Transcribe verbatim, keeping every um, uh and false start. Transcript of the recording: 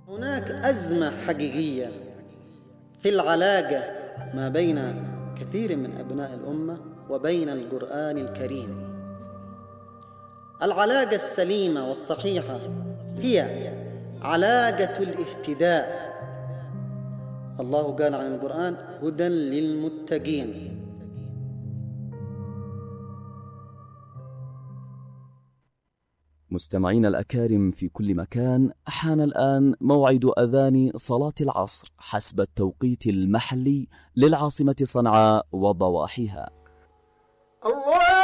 هناك أزمة حقيقية في العلاقة ما بين كثير من أبناء الأمة وبين القرآن الكريم. العلاقة السليمة والصحيحة هي علاقة الاهتداء. الله قال عن القرآن: هدى للمتقين. مستمعين الأكارم في كل مكان، حان الآن موعد أذان صلاة العصر حسب التوقيت المحلي للعاصمة صنعاء وضواحيها. الله